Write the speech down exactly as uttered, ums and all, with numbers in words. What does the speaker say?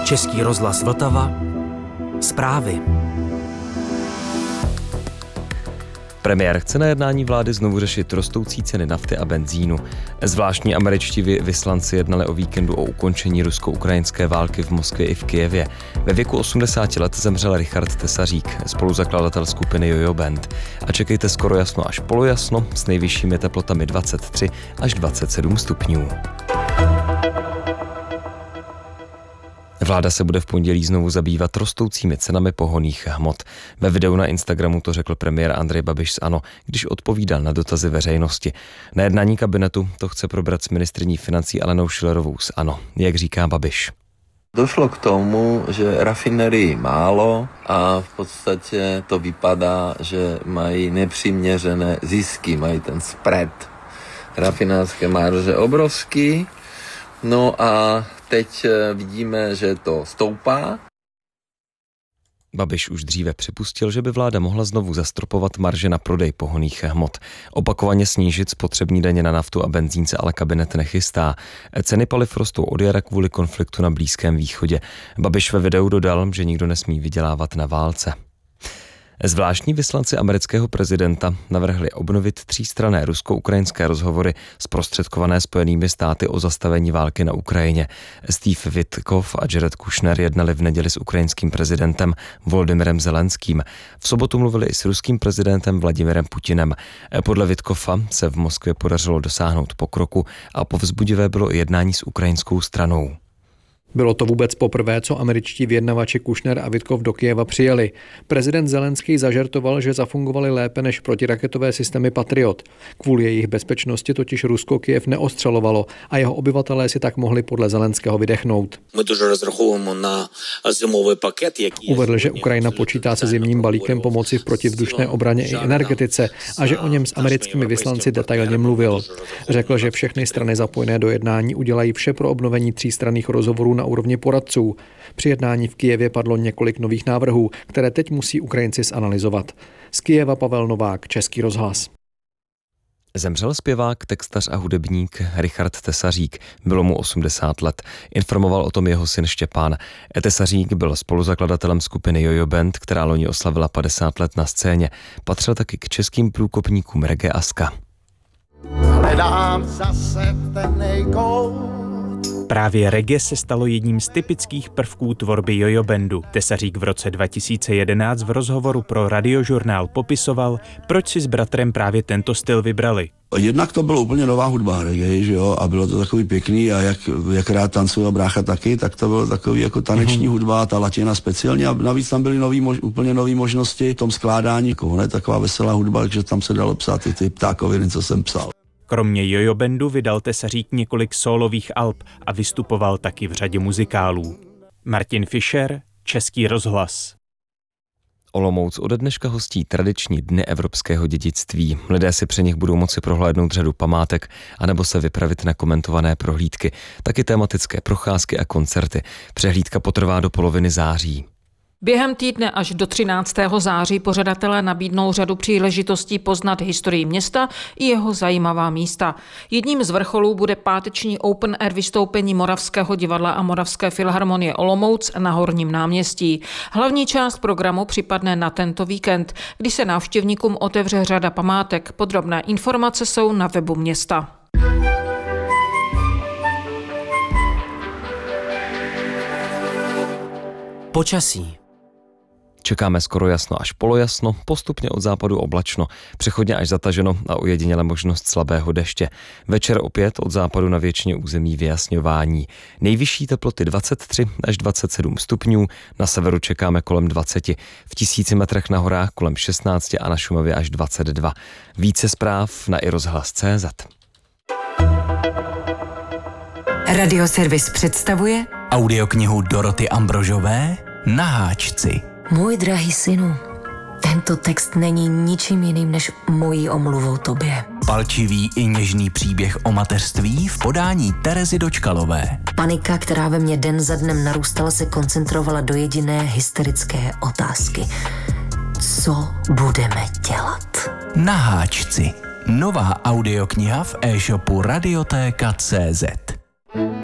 Český rozhlas Vltava. Zprávy. Premiér chce na jednání vlády znovu řešit rostoucí ceny nafty a benzínu. Zvláštní američtí vyslanci jednali o víkendu o ukončení rusko-ukrajinské války v Moskvě i v Kyjevě. Ve věku osmdesáti let zemřel Richard Tesařík, spoluzakladatel skupiny Jojo Band. A čekejte skoro jasno až polojasno s nejvyššími teplotami dvacet tři až dvacet sedm stupňů. Vláda se bude v pondělí znovu zabývat rostoucími cenami pohonných hmot. Ve videu na Instagramu to řekl premiér Andrej Babiš z ANO, když odpovídal na dotazy veřejnosti. Na jednání kabinetu to chce probrat s ministryní financí Alenou Schillerovou z ANO, jak říká Babiš. Došlo k tomu, že rafinerií málo a v podstatě to vypadá, že mají nepřiměřené zisky, mají ten spread. Rafinářské marže obrovský, no a teď vidíme, že to stoupá. Babiš už dříve připustil, že by vláda mohla znovu zastropovat marže na prodej pohonných hmot. Opakovaně snížit spotřební daně na naftu a benzín se ale kabinet nechystá. Ceny paliv rostou od jara kvůli konfliktu na Blízkém východě. Babiš ve videu dodal, že nikdo nesmí vydělávat na válce. Zvláštní vyslanci amerického prezidenta navrhli obnovit třístranné rusko-ukrajinské rozhovory zprostředkované Spojenými státy o zastavení války na Ukrajině. Steve Witkoff a Jared Kushner jednali v neděli s ukrajinským prezidentem Volodymyrem Zelenským. V sobotu mluvili i s ruským prezidentem Vladimirem Putinem. Podle Witkoffa se v Moskvě podařilo dosáhnout pokroku a povzbudivé bylo i jednání s ukrajinskou stranou. Bylo to vůbec poprvé, co američtí vyjednavači Kushner a Witkov do Kyjeva přijeli. Prezident Zelenský zažertoval, že zafungovaly lépe než protiraketové systémy Patriot. Kvůli jejich bezpečnosti totiž Rusko Kyjev neostřelovalo a jeho obyvatelé si tak mohli podle Zelenského vydechnout. Uvedl, že Ukrajina počítá se zimním balíkem pomoci v protivzdušné obraně i energetice a že o něm s americkými vyslanci detailně mluvil. Řekl, že všechny strany zapojené do jednání udělají vše pro obnovení třístranných rozhovorů na úrovni poradců. Při jednání v Kyjevě padlo několik nových návrhů, které teď musí Ukrajinci zanalyzovat. Z Kyjeva Pavel Novák, Český rozhlas. Zemřel zpěvák, textař a hudebník Richard Tesařík. Bylo mu osmdesát let. Informoval o tom jeho syn Štěpán. Tesařík byl spoluzakladatelem skupiny Jojo Band, která loni oslavila padesát let na scéně. Patřil taky k českým průkopníkům reggae a ska. Hledám zase ten nejkou. Právě reggae se stalo jedním z typických prvků tvorby Jojo Bandu. Tesařík v roce dva tisíce jedenáct v rozhovoru pro Radiožurnál popisoval, proč si s bratrem právě tento styl vybrali. Jednak to bylo úplně nová hudba reggae, že jo, a bylo to takový pěkný a jak, jak rád tancuje brácha taky, tak to bylo takový jako taneční mm. hudba, ta latina speciálně a navíc tam byly nový, mož, úplně nové možnosti v tom skládání, jako, ne, taková veselá hudba, takže tam se dalo psát i ty ptákoviny, co jsem psal. Kromě Jojo Bandu vydal Tesařík několik sólových alb a vystupoval taky v řadě muzikálů. Martin Fischer, Český rozhlas. Olomouc ode dneška hostí tradiční dny evropského dědictví. Lidé si při nich budou moci prohlédnout řadu památek anebo se vypravit na komentované prohlídky, taky tematické procházky a koncerty. Přehlídka potrvá do poloviny září. Během týdne až do třináctého září pořadatelé nabídnou řadu příležitostí poznat historii města i jeho zajímavá místa. Jedním z vrcholů bude páteční open air vystoupení Moravského divadla a Moravské filharmonie Olomouc na Horním náměstí. Hlavní část programu připadne na tento víkend, kdy se návštěvníkům otevře řada památek. Podrobné informace jsou na webu města. Počasí. Čekáme skoro jasno až polojasno, postupně od západu oblačno, přechodně až zataženo a ojediněle možnost slabého deště. Večer opět od západu na většině území vyjasňování. Nejvyšší teploty dvacet tři až dvacet sedm stupňů, na severu čekáme kolem dvacet, v tisíci metrech na horách kolem šestnáct a na Šumavě až dvacet dva. Více zpráv na i rozhlas tečka cé zet. Radioservis představuje Audioknihu Doroty Ambrožové Na háčci. Můj drahý synu, tento text není ničím jiným než mojí omluvou tobě. Palčivý i něžný příběh o mateřství v podání Terezy Dočkalové. Panika, která ve mně den za dnem narůstala, se koncentrovala do jediné hysterické otázky. Co budeme dělat? Na háčci. Nová audiokniha v e-shopu radiotéka tečka cé zet.